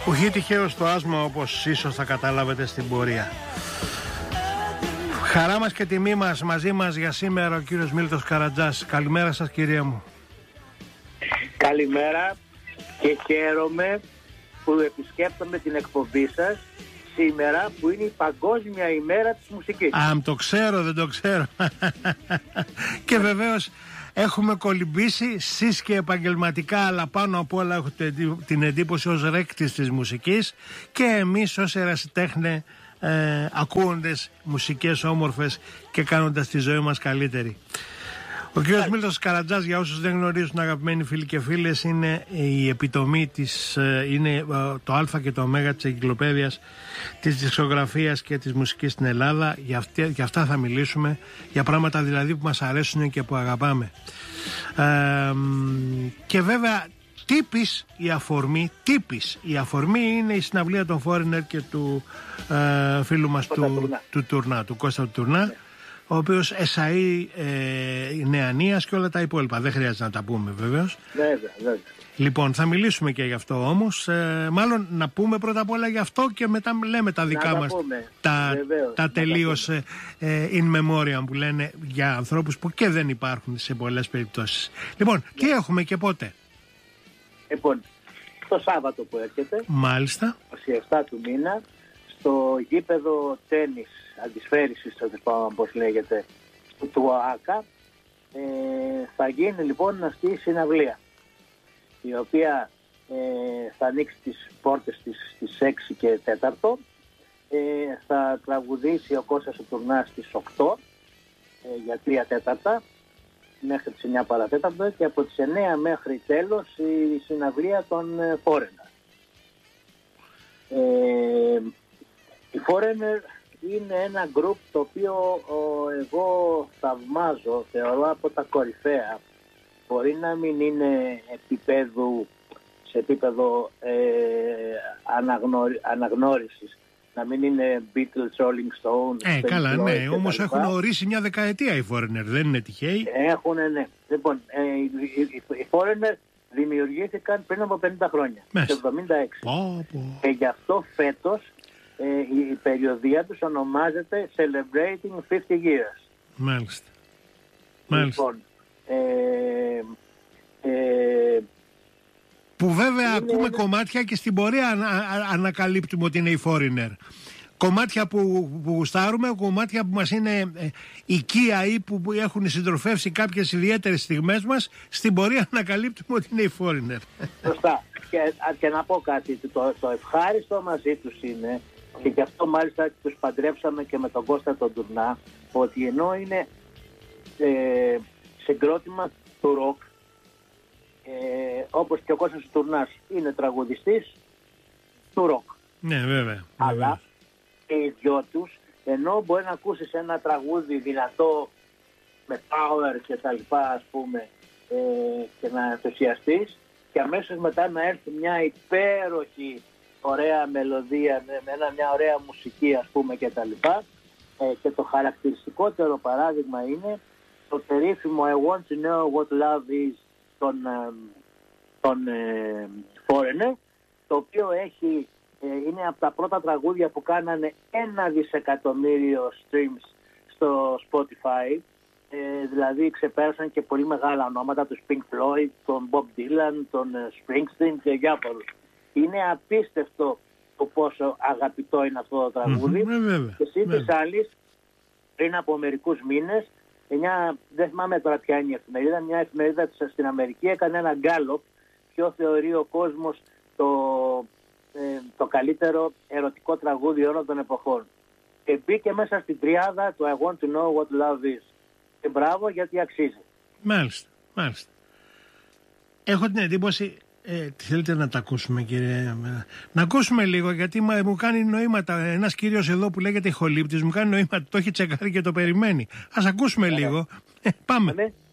Ουχή τυχαίο στο άσμα, όπως ίσως θα καταλάβετε στην πορεία. Χαρά μας και τιμή μας, μαζί μας για σήμερα ο κύριος Μίλτος Καρατζάς. Καλημέρα σας, κυρία μου. Καλημέρα και χαίρομαι που επισκέπτομαι την εκπομπή σας σήμερα που είναι η Παγκόσμια ημέρα της μουσικής. Το ξέρω, δεν το ξέρω. Και βεβαίως έχουμε κολυμπήσει εσείς και επαγγελματικά, αλλά πάνω απ' όλα έχω την εντύπωση ως ρέκτης της μουσικής και εμείς ως ερασιτέχνε ακούοντες μουσικές όμορφες και κάνοντας τη ζωή μας καλύτερη. Ο κύριος Μίλτος Καρατζάς, για όσους δεν γνωρίζουν, αγαπημένοι φίλοι και φίλες, είναι η επιτομή της, είναι το α και το ω της εγκυκλοπαίδειας της δισκογραφίας και της μουσικής στην Ελλάδα. Για αυτά θα μιλήσουμε, για πράγματα δηλαδή που μας αρέσουν και που αγαπάμε. Και βέβαια η αφορμή είναι η συναυλία των Foreigner και του φίλου μας του Τουρνά, του Κώστα του Τουρνά, ο οποίος εσαεί Νεανίας και όλα τα υπόλοιπα. Δεν χρειάζεται να τα πούμε βεβαίως. Βέβαια. Λοιπόν, θα μιλήσουμε και γι' αυτό όμως. Μάλλον να πούμε πρώτα απ' όλα γι' αυτό και μετά λέμε τα δικά μας. Τα τελείως in memoriam που λένε για ανθρώπους που και δεν υπάρχουν σε πολλές περιπτώσεις. Λοιπόν, τι έχουμε και πότε? Λοιπόν, το Σάββατο που έρχεται, μάλιστα, 27 του μήνα, στο γήπεδο τένις αντισφαίρησης, όπως λέγεται, του ΟΑΚΑ, θα γίνει λοιπόν αυτή η συναυλία, η οποία θα ανοίξει τις πόρτες στις 6 και 4. Θα τραγουδήσει ο Κώστας ο Τουρνάς στις 8 για 3 τέταρτα μέχρι τις 9 παρατέταρτο και από τις 9 μέχρι τέλος η συναυλία των Foreigner. Οι Foreigner είναι ένα γκρουπ το οποίο εγώ θαυμάζω, θεωρώ από τα κορυφαία. Μπορεί να μην είναι σε επίπεδο αναγνώρισης, να μην είναι Beatles, Rolling Stones. Καλά, ναι, όμως έχουν ορίσει μια δεκαετία οι Foreigner, δεν είναι τυχαίοι. Ναι. Λοιπόν, οι Foreigner δημιουργήθηκαν πριν από 50 χρόνια, το 1976. Και γι' αυτό φέτος η περιοδία τους ονομάζεται Celebrating 50 Years. Μάλιστα. Λοιπόν, που βέβαια ακούμε κομμάτια και στην πορεία ανακαλύπτουμε ότι είναι οι Foreigner. Κομμάτια που γουστάρουμε, κομμάτια που μας είναι οικία ή που έχουν συντροφεύσει κάποιες ιδιαίτερες στιγμές μας, στην πορεία ανακαλύπτουμε ότι είναι οι Foreigner. Σωστά. Και να πω κάτι, το ευχάριστο μαζί τους είναι, και γι' αυτό μάλιστα τους παντρέψαμε και με τον Κώστα τον Τουρνά, ότι ενώ είναι συγκρότημα του ροκ, όπως και ο Κώστας ο Τουρνάς είναι τραγουδιστής του ροκ. Ναι, βέβαια. Αλλά και οι δυο τους, ενώ μπορεί να ακούσεις ένα τραγούδι δυνατό με power και τα λοιπά, ας πούμε, και να ενθουσιαστείς, και αμέσως μετά να έρθει μια υπέροχη ωραία μελωδία με μια ωραία μουσική, ας πούμε, και τα λοιπά. Και το χαρακτηριστικότερο παράδειγμα είναι το περίφημο I want to know what love is των Foreigner, το οποίο είναι από τα πρώτα τραγούδια που κάνανε 1 δισεκατομμύριο streams στο Spotify. Δηλαδή ξεπέρασαν και πολύ μεγάλα ονόματα, τους Pink Floyd, τον Bob Dylan, τον Springsteen και διάφορους. Είναι απίστευτο το πόσο αγαπητό είναι αυτό το τραγούδι. Και εσύ της άλλης, πριν από μερικούς μήνες, δεν θυμάμαι τώρα ποια είναι η εφημερίδα, μια εφημερίδα στην Αμερική έκανε ένα γκάλοπ ποιο θεωρεί ο κόσμος το καλύτερο ερωτικό τραγούδι όλων των εποχών. Και μπήκε μέσα στην τριάδα το I want to know what love is. Και μπράβο, γιατί αξίζει. Μάλιστα. Έχω την εντύπωση, θέλετε να τα ακούσουμε, κύριε? Να ακούσουμε λίγο, γιατί μου κάνει νοήματα. Ένας κύριος εδώ που λέγεται Ηχολήπτης μου κάνει νοήματα, το έχει τσεκάρει και το περιμένει. Ας ακούσουμε λίγο. Πάμε.